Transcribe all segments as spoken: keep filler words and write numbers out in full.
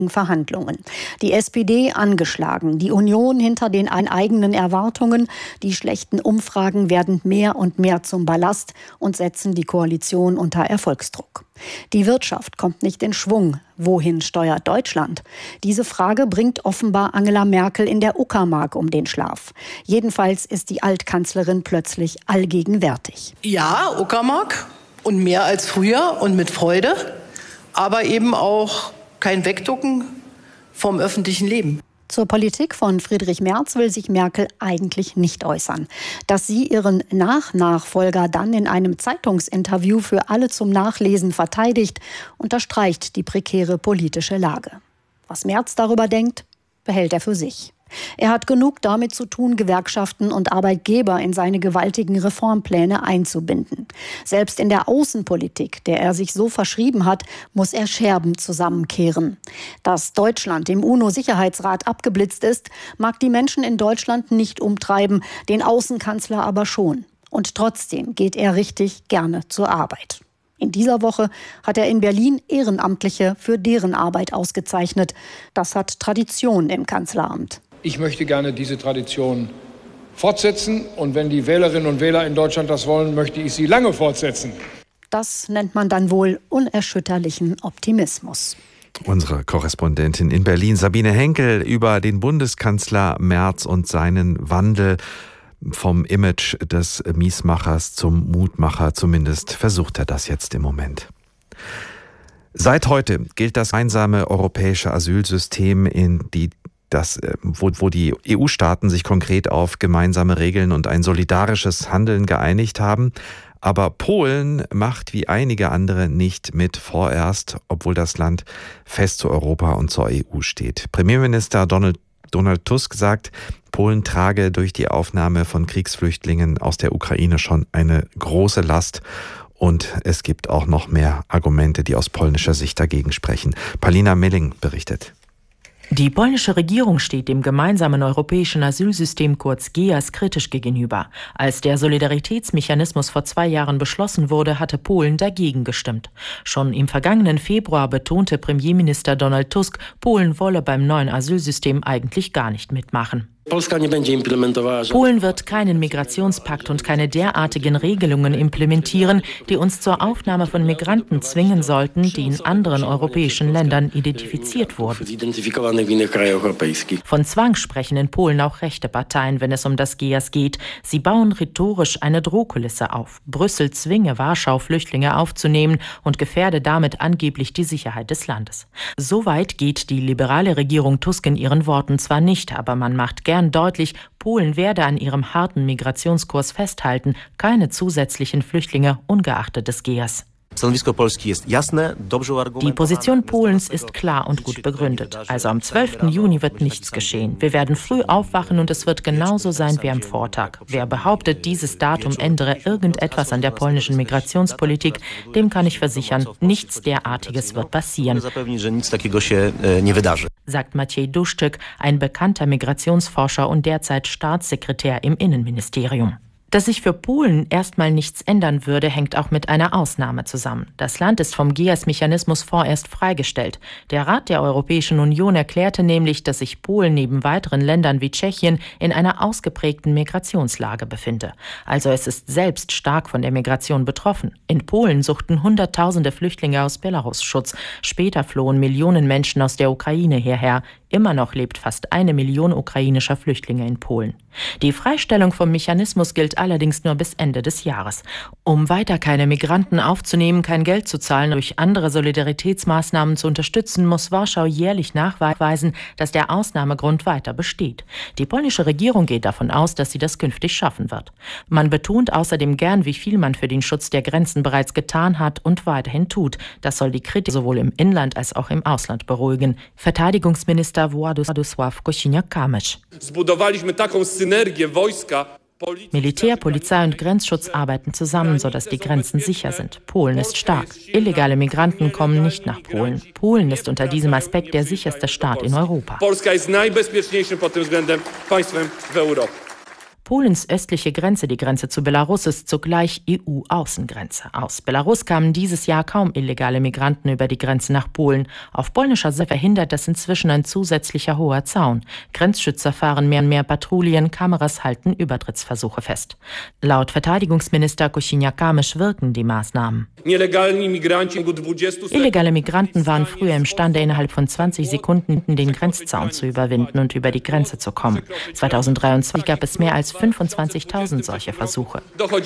Verhandlungen. Die S P D angeschlagen, die Union hinter den eigenen Erwartungen, die schlechten Umfragen werden mehr und mehr zum Ballast und setzen die Koalition unter Erfolgsdruck. Die Wirtschaft kommt nicht in Schwung. Wohin steuert Deutschland? Diese Frage bringt offenbar Angela Merkel in der Uckermark um den Schlaf. Jedenfalls ist die Altkanzlerin plötzlich allgegenwärtig. Ja, Uckermark und mehr als früher und mit Freude, aber eben auch kein Wegducken vom öffentlichen Leben. Zur Politik von Friedrich Merz will sich Merkel eigentlich nicht äußern. Dass sie ihren Nach-Nachfolger dann in einem Zeitungsinterview für alle zum Nachlesen verteidigt, unterstreicht die prekäre politische Lage. Was Merz darüber denkt, behält er für sich. Er hat genug damit zu tun, Gewerkschaften und Arbeitgeber in seine gewaltigen Reformpläne einzubinden. Selbst in der Außenpolitik, der er sich so verschrieben hat, muss er Scherben zusammenkehren. Dass Deutschland im UNO-Sicherheitsrat abgeblitzt ist, mag die Menschen in Deutschland nicht umtreiben, den Außenkanzler aber schon. Und trotzdem geht er richtig gerne zur Arbeit. In dieser Woche hat er in Berlin Ehrenamtliche für deren Arbeit ausgezeichnet. Das hat Tradition im Kanzleramt. Ich möchte gerne diese Tradition fortsetzen. Und wenn die Wählerinnen und Wähler in Deutschland das wollen, möchte ich sie lange fortsetzen. Das nennt man dann wohl unerschütterlichen Optimismus. Unsere Korrespondentin in Berlin, Sabine Henkel, über den Bundeskanzler Merz und seinen Wandel vom Image des Miesmachers zum Mutmacher. Zumindest versucht er das jetzt im Moment. Seit heute gilt das gemeinsame europäische Asylsystem, in die Das, wo, wo die E U-Staaten sich konkret auf gemeinsame Regeln und ein solidarisches Handeln geeinigt haben. Aber Polen macht wie einige andere nicht mit vorerst, obwohl das Land fest zu Europa und zur E U steht. Premierminister Donald, Donald Tusk sagt, Polen trage durch die Aufnahme von Kriegsflüchtlingen aus der Ukraine schon eine große Last. Und es gibt auch noch mehr Argumente, die aus polnischer Sicht dagegen sprechen. Palina Milling berichtet. Die polnische Regierung steht dem gemeinsamen europäischen Asylsystem kurz G E A S kritisch gegenüber. Als der Solidaritätsmechanismus vor zwei Jahren beschlossen wurde, hatte Polen dagegen gestimmt. Schon im vergangenen Februar betonte Premierminister Donald Tusk, Polen wolle beim neuen Asylsystem eigentlich gar nicht mitmachen. Polen wird keinen Migrationspakt und keine derartigen Regelungen implementieren, die uns zur Aufnahme von Migranten zwingen sollten, die in anderen europäischen Ländern identifiziert wurden. Von Zwang sprechen in Polen auch rechte Parteien, wenn es um das G E A S geht. Sie bauen rhetorisch eine Drohkulisse auf. Brüssel zwinge Warschau, Flüchtlinge aufzunehmen und gefährde damit angeblich die Sicherheit des Landes. Soweit geht die liberale Regierung Tusk in ihren Worten zwar nicht, aber man macht gern deutlich, Polen werde an ihrem harten Migrationskurs festhalten, keine zusätzlichen Flüchtlinge ungeachtet des G E A S. Die Position Polens ist klar und gut begründet. Also am zwölften Juni wird nichts geschehen. Wir werden früh aufwachen und es wird genauso sein wie am Vortag. Wer behauptet, dieses Datum ändere irgendetwas an der polnischen Migrationspolitik, dem kann ich versichern, nichts derartiges wird passieren, sagt Maciej Duszczyk, ein bekannter Migrationsforscher und derzeit Staatssekretär im Innenministerium. Dass sich für Polen erstmal nichts ändern würde, hängt auch mit einer Ausnahme zusammen. Das Land ist vom G E A S-Mechanismus vorerst freigestellt. Der Rat der Europäischen Union erklärte nämlich, dass sich Polen neben weiteren Ländern wie Tschechien in einer ausgeprägten Migrationslage befinde. Also es ist selbst stark von der Migration betroffen. In Polen suchten Hunderttausende Flüchtlinge aus Belarus Schutz. Später flohen Millionen Menschen aus der Ukraine hierher. Immer noch lebt fast eine Million ukrainischer Flüchtlinge in Polen. Die Freistellung vom Mechanismus gilt allerdings nur bis Ende des Jahres. Um weiter keine Migranten aufzunehmen, kein Geld zu zahlen, durch andere Solidaritätsmaßnahmen zu unterstützen, muss Warschau jährlich nachweisen, dass der Ausnahmegrund weiter besteht. Die polnische Regierung geht davon aus, dass sie das künftig schaffen wird. Man betont außerdem gern, wie viel man für den Schutz der Grenzen bereits getan hat und weiterhin tut. Das soll die Kritik sowohl im Inland als auch im Ausland beruhigen. Verteidigungsminister Władysław Kosiniak-Kamysz. Militär, Polizei und Grenzschutz arbeiten zusammen, sodass die Grenzen sicher sind. Polen ist stark. Illegale Migranten kommen nicht nach Polen. Polen ist unter diesem Aspekt der sicherste Staat in Europa. Polens östliche Grenze, die Grenze zu Belarus, ist zugleich E U-Außengrenze. Aus Belarus kamen dieses Jahr kaum illegale Migranten über die Grenze nach Polen. Auf polnischer Seite verhindert das inzwischen ein zusätzlicher hoher Zaun. Grenzschützer fahren mehr und mehr Patrouillen, Kameras halten Übertrittsversuche fest. Laut Verteidigungsminister Kosiniak-Kamysz wirken die Maßnahmen. Illegale Migranten waren früher imstande, innerhalb von zwanzig Sekunden den Grenzzaun zu überwinden und über die Grenze zu kommen. zweitausenddreiundzwanzig gab es mehr als fünfundzwanzigtausend solche Versuche.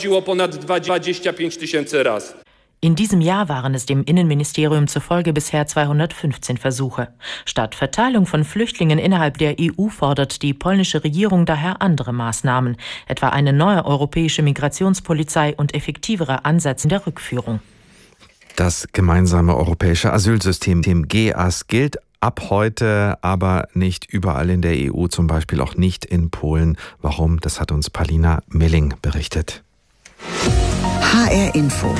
In diesem Jahr waren es dem Innenministerium zufolge bisher zweihundertfünfzehn Versuche. Statt Verteilung von Flüchtlingen innerhalb der E U fordert die polnische Regierung daher andere Maßnahmen, etwa eine neue europäische Migrationspolizei und effektivere Ansätze der Rückführung. Das gemeinsame europäische Asylsystem, dem G A S, gilt ab heute aber nicht überall in der E U, zum Beispiel auch nicht in Polen. Warum? Das hat uns Paulina Milling berichtet. H R Info.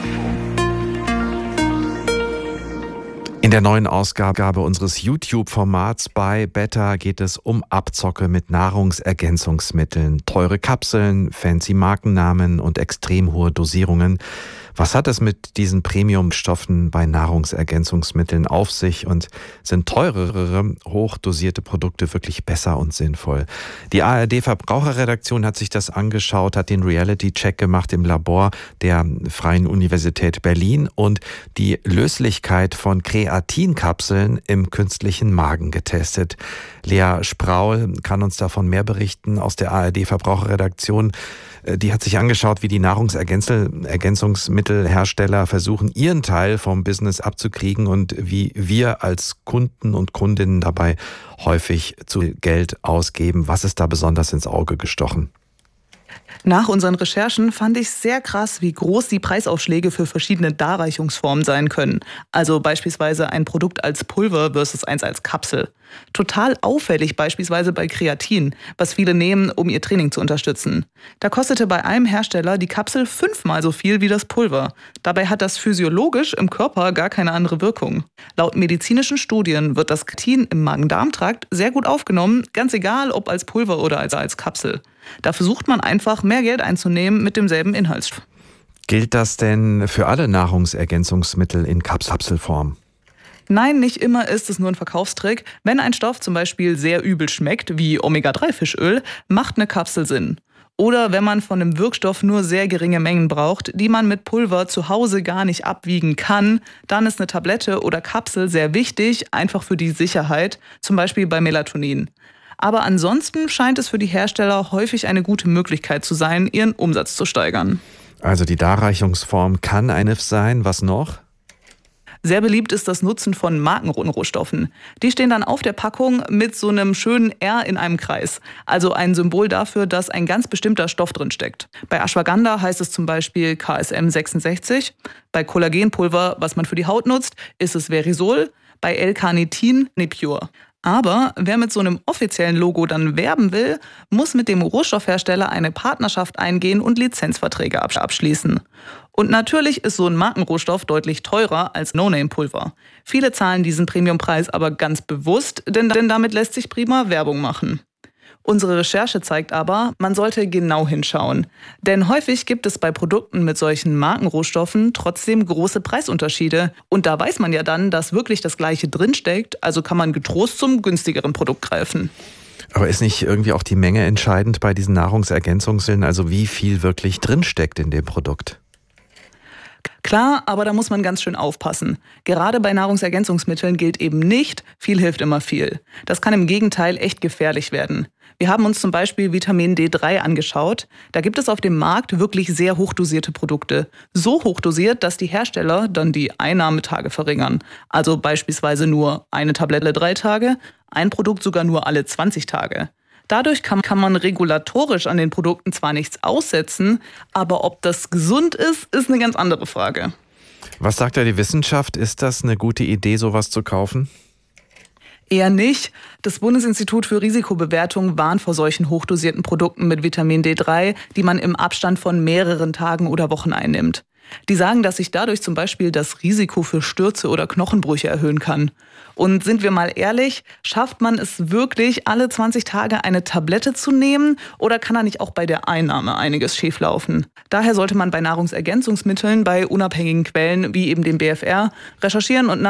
In der neuen Ausgabe unseres YouTube-Formats bei Better geht es um Abzocke mit Nahrungsergänzungsmitteln, teure Kapseln, fancy Markennamen und extrem hohe Dosierungen. Was hat es mit diesen Premiumstoffen bei Nahrungsergänzungsmitteln auf sich und sind teurere, hochdosierte Produkte wirklich besser und sinnvoll? Die A R D-Verbraucherredaktion hat sich das angeschaut, hat den Reality-Check gemacht im Labor der Freien Universität Berlin und die Löslichkeit von Kreatinkapseln im künstlichen Magen getestet. Lea Spraul kann uns davon mehr berichten aus der A R D-Verbraucherredaktion. Die hat sich angeschaut, wie die Nahrungsergänzungsmittelhersteller versuchen, ihren Teil vom Business abzukriegen und wie wir als Kunden und Kundinnen dabei häufig zu Geld ausgeben. Was ist da besonders ins Auge gestochen? Nach unseren Recherchen fand ich sehr krass, wie groß die Preisaufschläge für verschiedene Darreichungsformen sein können. Also beispielsweise ein Produkt als Pulver versus eins als Kapsel. Total auffällig beispielsweise bei Kreatin, was viele nehmen, um ihr Training zu unterstützen. Da kostete bei einem Hersteller die Kapsel fünfmal so viel wie das Pulver. Dabei hat das physiologisch im Körper gar keine andere Wirkung. Laut medizinischen Studien wird das Kreatin im Magen-Darm-Trakt sehr gut aufgenommen, ganz egal ob als Pulver oder als, als Kapsel. Da versucht man einfach, mehr Geld einzunehmen mit demselben Inhaltsstoff. Gilt das denn für alle Nahrungsergänzungsmittel in Kapselform? Nein, nicht immer ist es nur ein Verkaufstrick. Wenn ein Stoff zum Beispiel sehr übel schmeckt, wie Omega drei Fischöl, macht eine Kapsel Sinn. Oder wenn man von einem Wirkstoff nur sehr geringe Mengen braucht, die man mit Pulver zu Hause gar nicht abwiegen kann, dann ist eine Tablette oder Kapsel sehr wichtig, einfach für die Sicherheit, zum Beispiel bei Melatonin. Aber ansonsten scheint es für die Hersteller häufig eine gute Möglichkeit zu sein, ihren Umsatz zu steigern. Also die Darreichungsform kann eine sein. Was noch? Sehr beliebt ist das Nutzen von Markenrohstoffen. Die stehen dann auf der Packung mit so einem schönen R in einem Kreis. Also ein Symbol dafür, dass ein ganz bestimmter Stoff drin steckt. Bei Ashwagandha heißt es zum Beispiel K S M sechsundsechzig. Bei Kollagenpulver, was man für die Haut nutzt, ist es Verisol. Bei L-Carnitin Nepure. Aber wer mit so einem offiziellen Logo dann werben will, muss mit dem Rohstoffhersteller eine Partnerschaft eingehen und Lizenzverträge abschließen. Und natürlich ist so ein Markenrohstoff deutlich teurer als No-Name-Pulver. Viele zahlen diesen Premiumpreis aber ganz bewusst, denn, denn damit lässt sich prima Werbung machen. Unsere Recherche zeigt aber, man sollte genau hinschauen. Denn häufig gibt es bei Produkten mit solchen Markenrohstoffen trotzdem große Preisunterschiede. Und da weiß man ja dann, dass wirklich das Gleiche drinsteckt, also kann man getrost zum günstigeren Produkt greifen. Aber ist nicht irgendwie auch die Menge entscheidend bei diesen Nahrungsergänzungsmitteln, also wie viel wirklich drinsteckt in dem Produkt? Klar, aber da muss man ganz schön aufpassen. Gerade bei Nahrungsergänzungsmitteln gilt eben nicht, viel hilft immer viel. Das kann im Gegenteil echt gefährlich werden. Wir haben uns zum Beispiel Vitamin D drei angeschaut. Da gibt es auf dem Markt wirklich sehr hochdosierte Produkte. So hochdosiert, dass die Hersteller dann die Einnahmetage verringern. Also beispielsweise nur eine Tablette drei Tage, ein Produkt sogar nur alle zwanzig Tage. Dadurch kann, kann man regulatorisch an den Produkten zwar nichts aussetzen, aber ob das gesund ist, ist eine ganz andere Frage. Was sagt da die Wissenschaft? Ist das eine gute Idee, sowas zu kaufen? Eher nicht. Das Bundesinstitut für Risikobewertung warnt vor solchen hochdosierten Produkten mit Vitamin D drei, die man im Abstand von mehreren Tagen oder Wochen einnimmt. Die sagen, dass sich dadurch zum Beispiel das Risiko für Stürze oder Knochenbrüche erhöhen kann. Und sind wir mal ehrlich, schafft man es wirklich, alle zwanzig Tage eine Tablette zu nehmen, oder kann da nicht auch bei der Einnahme einiges schieflaufen? Daher sollte man bei Nahrungsergänzungsmitteln bei unabhängigen Quellen wie eben dem B F R recherchieren und